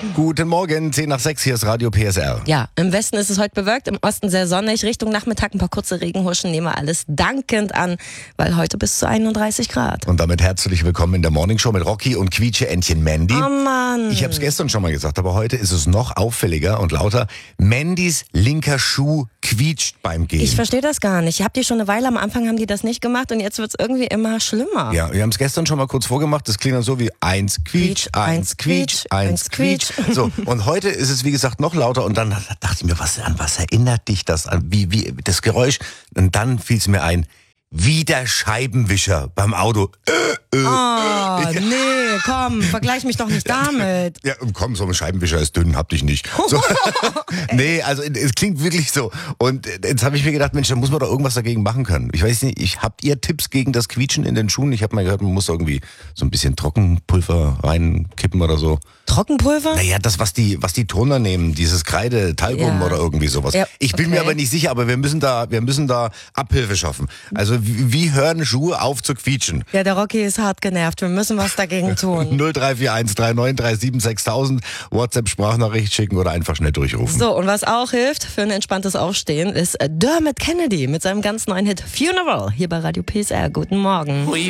Guten Morgen, 10 nach 6, hier ist Radio PSR. Ja, im Westen ist es heute bewölkt, im Osten sehr sonnig. Richtung Nachmittag ein paar kurze Regenhuschen, nehmen wir alles dankend an, weil heute bis zu 31 Grad. Und damit herzlich willkommen in der Morningshow mit Rocky und Quietsche-Entchen Mandy. Oh Mann. Ich habe es gestern schon mal gesagt, aber heute ist es noch auffälliger und lauter. Mandys linker Schuh quietscht beim Gehen. Ich verstehe das gar nicht. Ich habe die schon eine Weile, am Anfang haben die das nicht gemacht und jetzt wird es irgendwie immer schlimmer. Ja, wir haben es gestern schon mal kurz vorgemacht. Das klingt dann so wie 1 quietsch, 1 quietsch, 1 quietsch. So, und heute ist es wie gesagt noch lauter und dann dachte ich mir, an was erinnert dich das an? Wie das Geräusch? Und dann fiel es mir ein, wie der Scheibenwischer beim Auto. Oh, nee, komm, vergleich mich doch nicht damit. Ja, komm, so ein Scheibenwischer ist dünn, hab dich nicht. So. Nee, also es klingt wirklich so. Und jetzt habe ich mir gedacht, Mensch, da muss man doch irgendwas dagegen machen können. Ich weiß nicht, habt ihr Tipps gegen das Quietschen in den Schuhen? Ich habe mal gehört, man muss irgendwie so ein bisschen Trockenpulver reinkippen oder so. Trockenpulver? Naja, das, was die Turner nehmen, dieses Kreide, Talgum oder irgendwie sowas. Ja, ich bin mir aber nicht sicher, aber wir müssen da Abhilfe schaffen. Also wie hören Schuhe auf zu quietschen? Ja, der Rocky ist hart genervt. Wir müssen was dagegen tun. 0341 3937 6000, WhatsApp-Sprachnachricht schicken oder einfach schnell durchrufen. So, und was auch hilft für ein entspanntes Aufstehen, ist Dermot Kennedy mit seinem ganz neuen Hit Funeral hier bei Radio PSR. Guten Morgen.